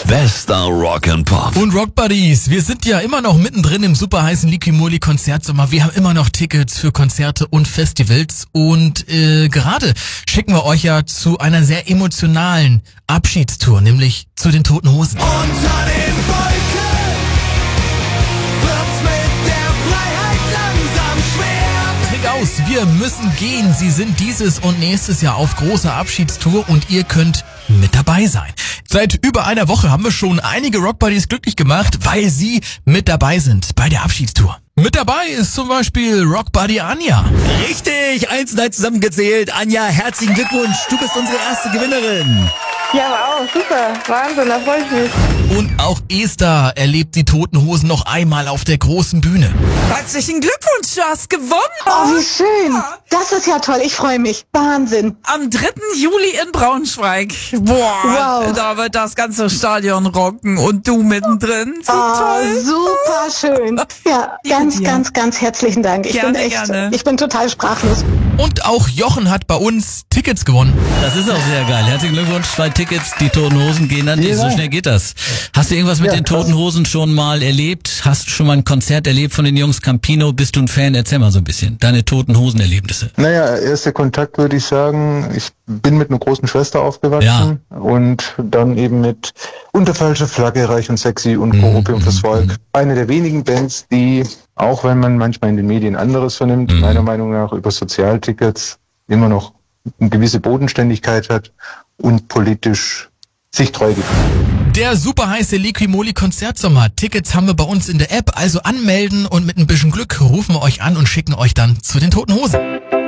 Bester Rock and Pop. Und Rock Buddies, wir sind ja immer noch mittendrin im super heißen Liqui-Moly Konzertsommer. Wir haben immer noch Tickets für Konzerte und Festivals und gerade schicken wir euch ja zu einer sehr emotionalen Abschiedstour, nämlich zu den Toten Hosen. Unter den Wolken wird's mit der Freiheit langsam schwer. Klick aus, wir müssen gehen. Sie sind dieses und nächstes Jahr auf großer Abschiedstour und ihr könnt mit dabei sein. Seit über einer Woche haben wir schon einige Rock Buddies glücklich gemacht, weil sie mit dabei sind bei der Abschiedstour. Mit dabei ist zum Beispiel Rock Buddy Anja. Richtig, 1 und 1 zusammengezählt. Anja, herzlichen Glückwunsch. Du bist unsere erste Gewinnerin. Ja, wow, super. Wahnsinn, da freue ich mich. Und auch Esther erlebt die Toten Hosen noch einmal auf der großen Bühne. Herzlichen Glückwunsch, du hast gewonnen. Oh, wie schön. Das ist ja toll. Ich freue mich. Wahnsinn. Am 3. Juli in Braunschweig. Boah, Wow. da wird das ganze Stadion rocken und du mittendrin. Wie toll. Super schön. Ja, ganz herzlichen Dank. Ich bin total sprachlos. Und auch Jochen hat bei uns Tickets gewonnen. Das ist auch sehr geil. Herzlichen Glückwunsch. 2 Tickets, die Toten Hosen gehen an dich. So schnell geht das. Hast du irgendwas mit den Toten Hosen schon mal erlebt? Hast du schon mal ein Konzert erlebt von den Jungs Campino? Bist du ein Fan? Erzähl mal so ein bisschen. Deine Toten Hosen-Erlebnisse. Naja, erster Kontakt würde ich sagen, ich bin mit einer großen Schwester aufgewachsen und dann eben mit Unter falscher Flagge, Reich und Sexy und Opium fürs Volk. Eine der wenigen Bands, die, auch wenn man manchmal in den Medien anderes vernimmt, meiner Meinung nach über Sozialtickets immer noch eine gewisse Bodenständigkeit hat und politisch sich treu gefühlt. Der super heiße Liqui-Moly Konzertsommer. Tickets haben wir bei uns in der App, also anmelden und mit ein bisschen Glück rufen wir euch an und schicken euch dann zu den Toten Hosen.